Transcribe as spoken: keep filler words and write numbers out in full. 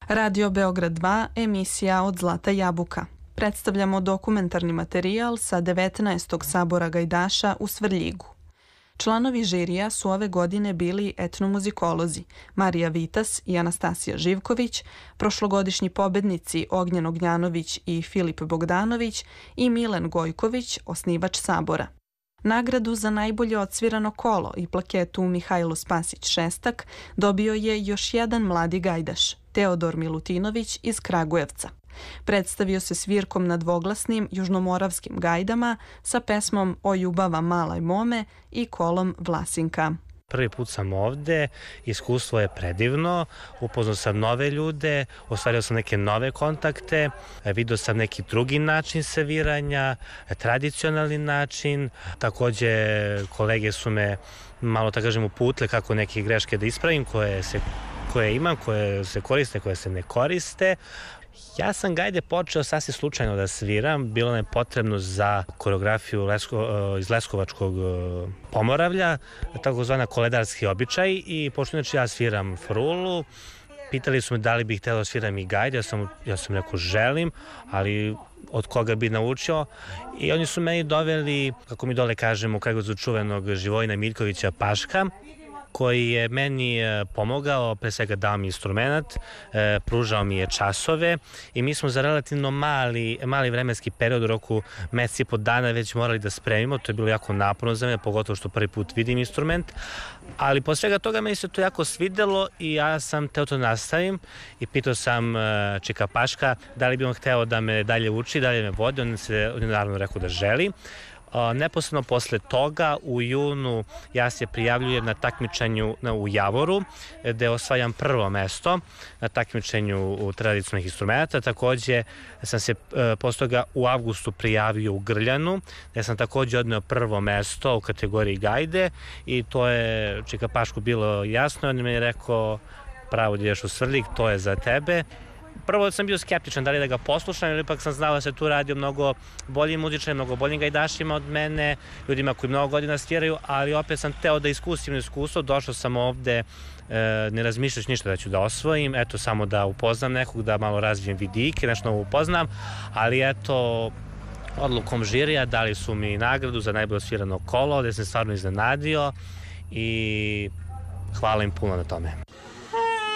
Radio Beograd dva, emisija Od Zlata jabuka. Predstavljamo dokumentarni materijal sa devetnaestog sabora gajdaša u Svrljigu. Članovi žirija su ove godine bili etnomuzikolozi Marija Vitas i Anastasija Živković, prošlogodišnji pobednici Ognjen Ognjanović i Filip Bogdanović i Milen Gojković, osnivač sabora. Nagradu za najbolje odsvirano kolo i plaketu Mihajlo Spasić Šestak dobio je još jedan mladi gajdaš, Teodor Milutinović iz Kragujevca. Predstavio se svirkom na dvoglasnim južnomoravskim gajdama sa pesmom O ljubava malaj mome i kolom Vlasinka. Prvi put sam ovde, iskustvo je predivno, upoznao sam nove ljude, ostvario sam neke nove kontakte, vidio sam neki drugi način sviranja, tradicionalni način, takođe kolege su me malo, tako kažem, uputile kako neke greške da ispravim koje, se, koje imam, koje se koriste, koje se ne koriste. Ja sam gajde počeo sasvim slučajno da sviram, bilo je potrebno za koreografiju Lesko, iz Leskovačkog Pomoravlja, takozvana koledarski običaj, i pošto inače ja sviram frulu, pitali su me da li bih hteo da sviram i gajde, ja sam, ja sam rekao želim, ali od koga bi naučio, i oni su meni doveli, kako mi dole kažemo, kako za čuvenog Živojina Miljkovića Paška, koji je meni pomogao, pre svega dao mi instrument, pružao mi je časove i mi smo za relativno mali, mali vremenski period, u roku mesec i po dana već morali da spremimo. To je bilo jako naporno za mene, pogotovo što prvi put vidim instrument, ali posle svega toga meni se to jako svidelo i ja sam teo to nastavim i pitao sam Čika Paška da li bi on hteo da me dalje uči, da li me vodi. On se on je naravno rekao da želi. Neposredno posle toga u junu ja se prijavljujem na takmičenju u Javoru, gde osvajam prvo mesto na takmičenju tradicionalnih instrumenta. Takođe sam se posle toga u avgustu prijavio u Grljanu, gde sam takođe odneo prvo mesto u kategoriji gajde, i to je Čika Pašku bilo jasno. On mi je rekao pravo da ideš u Svrljig, to je za tebe. Prvo sam bio skeptičan da li da ga poslušam, ili ipak sam znao da se tu radi o mnogo boljim muzičarima, mnogo boljim gajdašima od mene, ljudima koji mnogo godina sviraju, ali opet sam teo da iskusim iskustvo. Došao sam ovde, e, ne razmišljaš ništa da ću da osvojim, eto samo da upoznam nekog, da malo razvijem vidike, nešto novo upoznam, ali eto, odlukom žirija dali su mi nagradu za najbolje osvirano kolo, gde sam stvarno iznenadio i hvala im puno na tome.